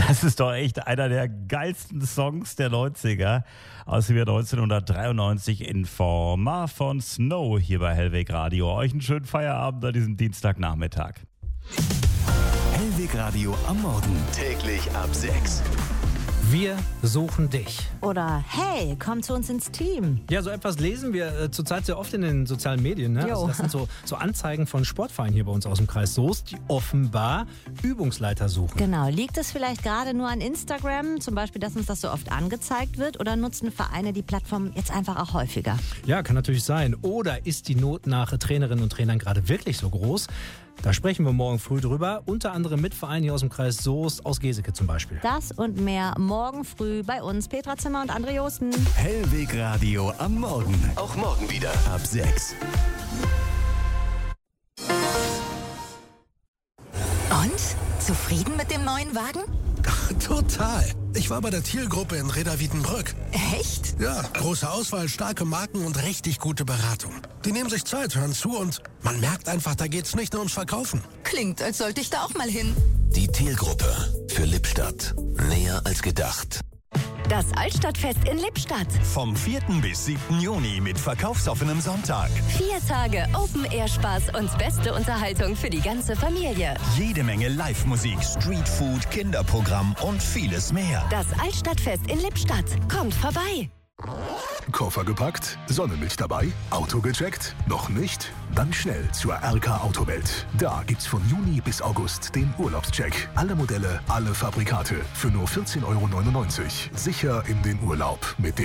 Das ist doch echt einer der geilsten Songs der 90er aus dem Jahr 1993 in Form von Snow hier bei Hellweg Radio. Euch einen schönen Feierabend an diesem Dienstagnachmittag. Hellweg Radio am Morgen. Täglich ab 6. Wir suchen dich. Oder hey, komm zu uns ins Team. Ja, so etwas lesen wir zurzeit sehr oft in den sozialen Medien. Ne? Also das sind so Anzeigen von Sportvereinen hier bei uns aus dem Kreis Soest, die offenbar Übungsleiter suchen. Genau. Liegt es vielleicht gerade nur an Instagram, zum Beispiel, dass uns das so oft angezeigt wird? Oder nutzen Vereine die Plattform jetzt einfach auch häufiger? Ja, kann natürlich sein. Oder ist die Not nach Trainerinnen und Trainern gerade wirklich so groß? Da sprechen wir morgen früh drüber, unter anderem mit Vereinen hier aus dem Kreis Soest, aus Geseke zum Beispiel. Das und mehr morgen früh bei uns, Petra Zimmer und André Josten. Hellweg Radio am Morgen. Auch morgen wieder ab 6. Und? Zufrieden mit dem neuen Wagen? Total. Ich war bei der Thiel-Gruppe in Reda-Wiedenbrück. Echt? Ja, große Auswahl, starke Marken und richtig gute Beratung. Die nehmen sich Zeit, hören zu und man merkt einfach, da geht's nicht nur ums Verkaufen. Klingt, als sollte ich da auch mal hin. Die Thiel-Gruppe für Lippstadt. Näher als gedacht. Das Altstadtfest in Lippstadt. Vom 4. bis 7. Juni mit verkaufsoffenem Sonntag. 4 Tage Open-Air-Spaß und beste Unterhaltung für die ganze Familie. Jede Menge Live-Musik, Streetfood, Kinderprogramm und vieles mehr. Das Altstadtfest in Lippstadt. Kommt vorbei. Koffer gepackt? Sonnenmilch dabei? Auto gecheckt? Noch nicht? Dann schnell zur RK Autowelt. Da gibt's von Juni bis August den Urlaubscheck. Alle Modelle, alle Fabrikate für nur 14,99 € Sicher in den Urlaub mit dem